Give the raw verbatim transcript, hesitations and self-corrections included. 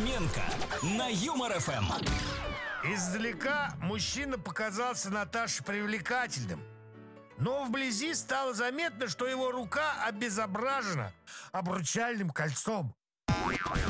Фоменко на Юмор эф эм. Издалека мужчина показался Наташе привлекательным. Но вблизи стало заметно, что его рука обезображена обручальным кольцом.